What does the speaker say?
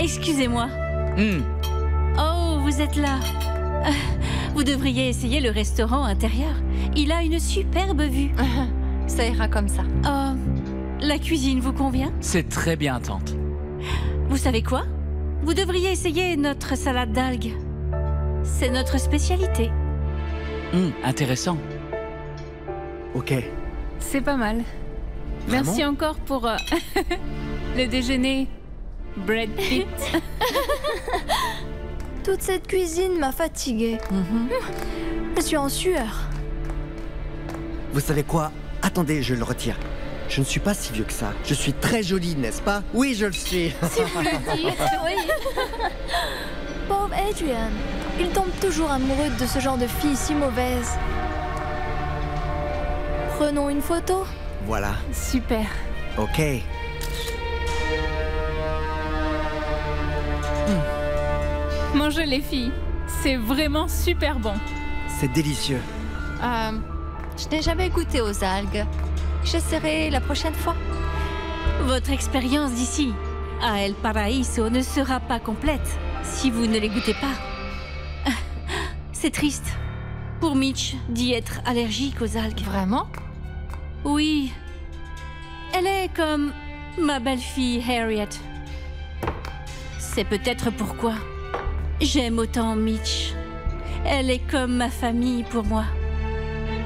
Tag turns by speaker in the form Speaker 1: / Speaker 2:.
Speaker 1: Excusez-moi.
Speaker 2: Hmm.
Speaker 1: Oh, vous êtes là. Vous devriez essayer le restaurant intérieur. Il a une superbe vue.
Speaker 3: Ça ira comme ça.
Speaker 1: Oh, la cuisine vous convient?
Speaker 2: C'est très bien, tante.
Speaker 1: Vous savez quoi? Vous devriez essayer notre salade d'algues. C'est notre spécialité.
Speaker 2: Intéressant.
Speaker 4: Ok.
Speaker 5: C'est pas mal.
Speaker 4: Vraiment?
Speaker 5: Merci encore pour le déjeuner, Brad Pitt.
Speaker 3: Toute cette cuisine m'a fatiguée. Je suis en sueur.
Speaker 4: Vous savez quoi? Attendez, je le retire. Je ne suis pas si vieux que ça. Je suis très jolie, n'est-ce pas? Oui, je le suis.
Speaker 3: Si vous le dites, oui. Pauvre Adrian. Il tombe toujours amoureux de ce genre de fille si mauvaise. Prenons une photo.
Speaker 4: Voilà.
Speaker 5: Super.
Speaker 4: Ok.
Speaker 5: Mangez les filles. C'est vraiment super bon.
Speaker 4: C'est délicieux.
Speaker 3: Je n'ai jamais goûté aux algues. J'essaierai la prochaine fois.
Speaker 1: Votre expérience d'ici, à El Paraíso, ne sera pas complète si vous ne les goûtez pas. C'est triste pour Mitch d'y être allergique aux algues.
Speaker 3: Vraiment?
Speaker 1: Oui. Elle est comme ma belle-fille Harriet. C'est peut-être pourquoi j'aime autant Mitch. Elle est comme ma famille pour moi.